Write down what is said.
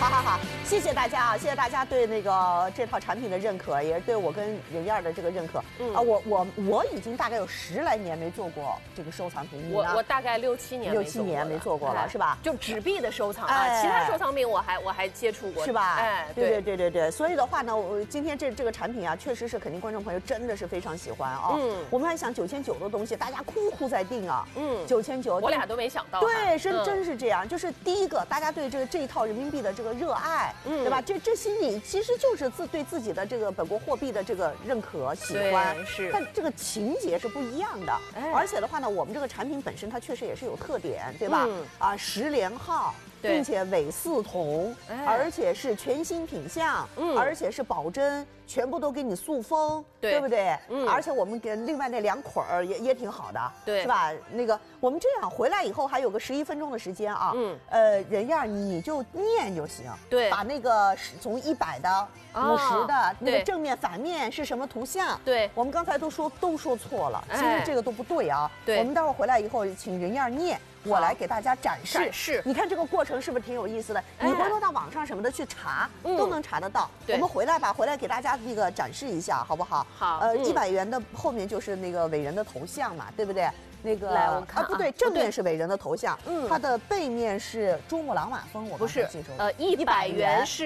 好好好，谢谢大家啊，谢谢大家对那个这套产品的认可，也是对我跟任燕的这个认可。我已经大概有10来年没做过这个收藏品， 我大概6、7年 6、7年没做过了，是吧？ 就纸币的收藏啊，其他收藏品我还接触过， 是吧？ 哎， 对。所以的话呢，我今天这个产品啊，确实是肯定观众朋友真的是非常喜欢啊。我们还想9900的东西，大家哭在定啊。9900， 我俩都没想到。 对，真是这样。就是第一个，大家对这一套人民币的这个热爱，对吧？这心里其实就是对自己的这个本国货币的这个认可、喜欢。 是。 但这个情节是不一样的。而且的话呢，我们这个产品本身它确实也是有特点，对吧？10连号。并且伪4铜，而且是全新品相，而且是保真，全部都给你塑封，对不对？而且我们给另外那2捆儿也挺好的， 对， 是吧？那个我们这样回来以后还有个11分钟的时间啊，任燕你就念就行， 对， 把那个从100的、50的那个正面反面是什么图像？ 对， 我们刚才都说错了，其实这个都不对啊。 对， 我们待会儿回来以后请任燕念。我来给大家展示，你看这个过程是不是挺有意思的？你回头到网上什么的去查，都能查得到。我们回来吧，回来给大家那个展示一下，好不好？ 好。 100元的后面就是那个伟人的头像嘛，对不对？那个来我看不对，正面是伟人的头像，它的背面是珠穆朗玛峰，我不是记住 100元是。